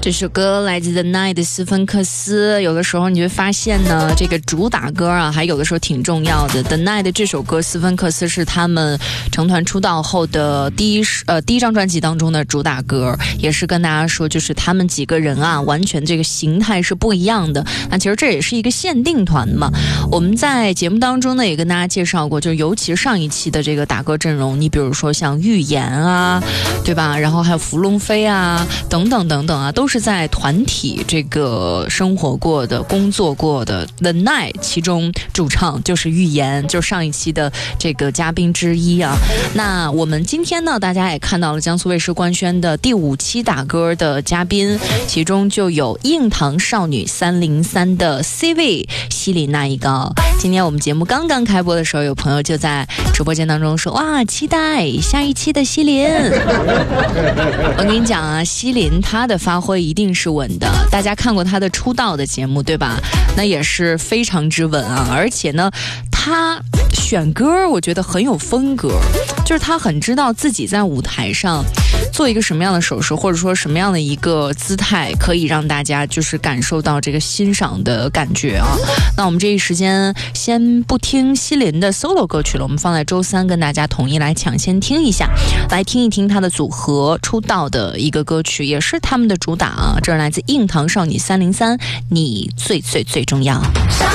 这首歌来自 The Night 的斯芬克斯。有的时候你会发现呢，这个主打歌啊，还有的时候挺重要的。The Night 这首歌斯芬克斯是他们成团出道后的第一张专辑当中的主打歌，也是跟大家说，就是他们几个人啊，完全这个形态是不一样的。那其实这也是一个限定团嘛。我们在节目当中呢也跟大家介绍过，就尤其上一期的这个打歌阵容，你比如说像预言啊，对吧？然后还有伏龙飞啊，等等等等啊，都是在团体这个生活过的、工作过的。The Night 其中主唱就是预言，就是上一期的这个嘉宾之一啊。那我们今天呢，大家也看到了江苏卫视官宣的第5期打歌的嘉宾，其中就有硬糖少女303的 CV 西林那一个。今天我们节目刚刚开播的时候，有朋友就在直播间当中说，哇，期待下一期的西林。我跟你讲啊，西林他的发挥一定是稳的，大家看过他的出道的节目对吧？那也是非常之稳啊，而且呢他选歌我觉得很有风格，就是他很知道自己在舞台上做一个什么样的手势，或者说什么样的一个姿态可以让大家就是感受到这个欣赏的感觉啊。那我们这一时间先不听西林的 solo 歌曲了，我们放在周3跟大家统一来抢先听一下，来听一听他的组合出道的一个歌曲，也是他们的主打啊，这是来自硬糖少女303，你最最最重要。